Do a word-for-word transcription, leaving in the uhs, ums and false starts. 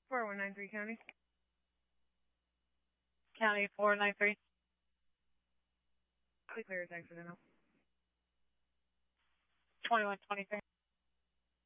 four one nine three County. County four nine three. Clear as accidental. twenty-one twenty-three.